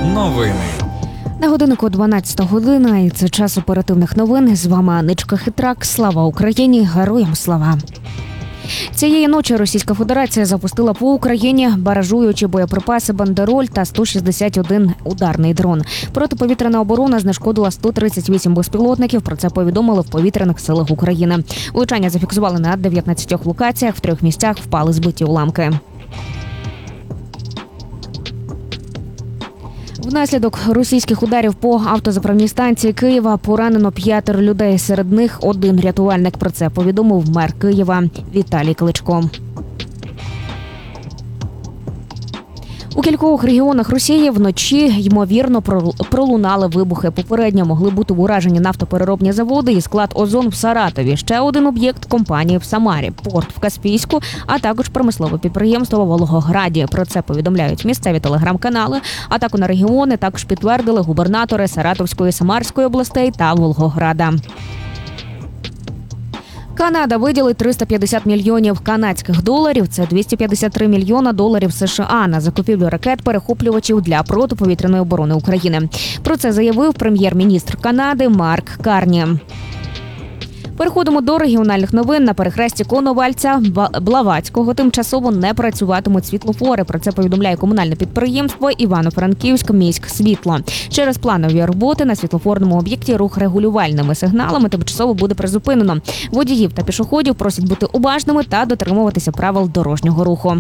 Новини. На годиннику 12 година, і це час оперативних новин. З вами Аничка Хитрак. Слава Україні! Героям слава! Цієї ночі Російська Федерація запустила по Україні баражуючі боєприпаси «Бандероль» та 161 ударний дрон. Протиповітряна оборона знешкодила 138 безпілотників. Про це повідомили в повітряних силах України. Влучання зафіксували на 19 локаціях, в 3 місцях впали збиті уламки. Внаслідок російських ударів по автозаправній станції Києва поранено 5 людей. Серед них 1 рятувальник. Про це повідомив мер Києва Віталій Кличко. У кількох регіонах Росії вночі, ймовірно, пролунали вибухи. Попередньо могли бути уражені нафтопереробні заводи і склад «Озон» в Саратові. Ще один об'єкт компанії в Самарі, порт в Каспійську, а також промислове підприємство в Волгограді. Про це повідомляють місцеві телеграм-канали. Атаку на регіони також підтвердили губернатори Саратовської, Самарської областей та Волгограда. Канада виділить 350 мільйонів канадських доларів, це 253 мільйона доларів США, на закупівлю ракет-перехоплювачів для протиповітряної оборони України. Про це заявив прем'єр-міністр Канади Марк Карні. Переходимо до регіональних новин. На перехресті Коновальця, Блаватського тимчасово не працюватимуть світлофори. Про це повідомляє комунальне підприємство Івано-Франківськ міськсвітло. Через планові роботи на світлофорному об'єкті рух регулювальними сигналами тимчасово буде призупинено. Водіїв та пішоходів просять бути уважними та дотримуватися правил дорожнього руху.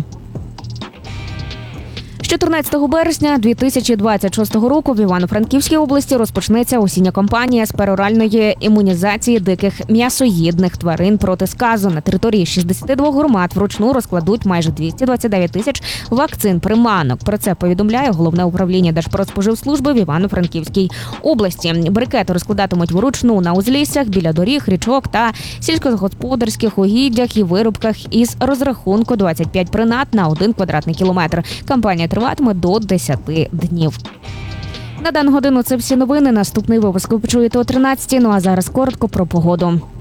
З 14 березня 2026 року в Івано-Франківській області розпочнеться осіння кампанія з пероральної імунізації диких м'ясоїдних тварин проти сказу. На території 62 громад вручну розкладуть майже 229 тисяч вакцин-приманок. Про це повідомляє Головне управління Держпродспоживслужби в Івано-Франківській області. Брикети розкладатимуть вручну на узліссях, біля доріг, річок та сільськогосподарських угіддях і вирубках із розрахунку 25 принад на 1 квадратний кілометр. Кампанія триватиме до 10 днів. На дану годину це всі новини. Наступний випуск ви почуєте о 13-й. Ну а зараз коротко про погоду.